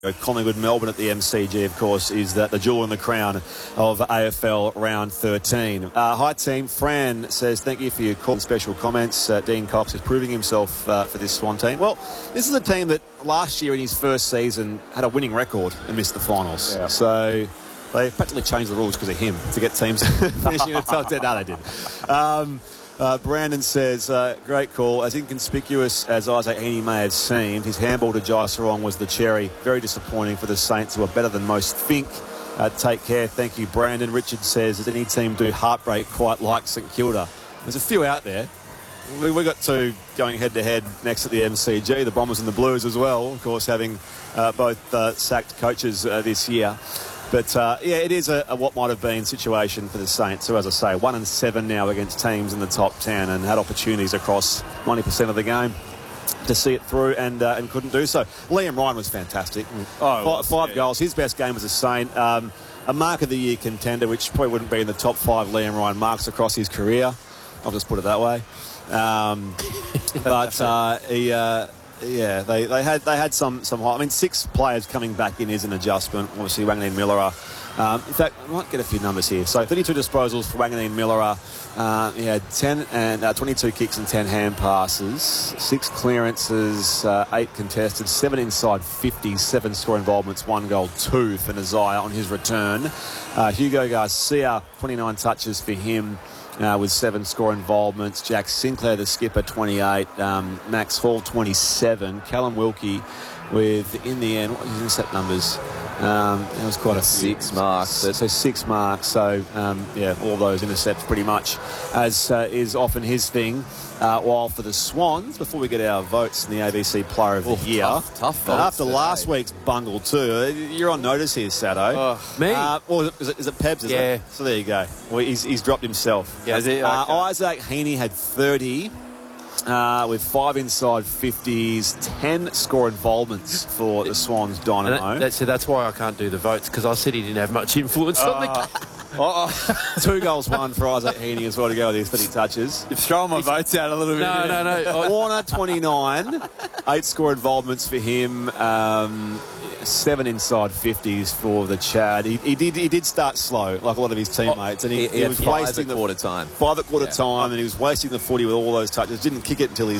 Collingwood, Melbourne at the MCG, of course, is the jewel in the crown of AFL round 13. Hi team, Fran says thank you for your special comments. Dean Cox is proving himself for this Swan team. Well, this is a team that last year in his first season had a winning record and missed the finals. Yeah. So they practically changed the rules because of him to get teams finishing in the top 10. No, they didn't. Brandon says, great call. As inconspicuous as Isaac Heaney may have seemed, his handball to Jai Sarong was the cherry. Very disappointing for the Saints, who are better than most think. Take care. Thank you, Brandon. Richard says, does any team do heartbreak quite like St Kilda? There's a few out there. We got two going head-to-head next at the MCG, the Bombers and the Blues as well, of course, having both sacked coaches this year. But, yeah, it is a what might have been situation for the Saints, who, as I say, 1-7 now against teams in the top 10 and had opportunities across 90% of the game to see it through and couldn't do so. Liam Ryan was fantastic. Five goals. His best game was a Saint. A Mark of the Year contender, which probably wouldn't be in the top 5 Liam Ryan marks across his career. I'll just put it that way. Yeah, they had some high. I mean, 6 players coming back in is an adjustment. Obviously, Wanganeen Millera. In fact, I might get a few numbers here. So 32 disposals for Wanganeen Millera. He had 10 and 22 kicks and 10 hand passes, 6 clearances, 8 contested, 7 inside 50s, 7 score involvements, 1 goal, 2 for Nazaya on his return. Hugo Garcia, 29 touches for him. With 7 score involvements. Jack Sinclair, the skipper, 28. Max Hall, 27. Callum Wilkie with, in the end, what was his intercept numbers? It was quite a 6 marks. So 6 marks. So, yeah, all those intercepts pretty much, as is often his thing. While for the Swans, before we get our votes in the ABC Player of the Year, tough votes after today. Last week's bungle too, you're on notice here, Sado. Me? Or is it Pebs? Is it? So there you go. Well, he's dropped himself. Yeah, okay. Isaac Heaney had 30. With 5 inside 50s, 10 score involvements for the Swans Dynamo. That's why I can't do the votes, because I said he didn't have much influence on the game. 2 goals, 1 for Isaac Heaney as well to go with his 30 touches. You've thrown my votes out a little bit. No. Warner, 29, 8 score involvements for him. 7 inside 50s for the Chad. He did start slow, like a lot of his teammates, and he was wasting the quarter time. 5 at quarter time, and he was wasting the footy with all those touches. Didn't kick it until his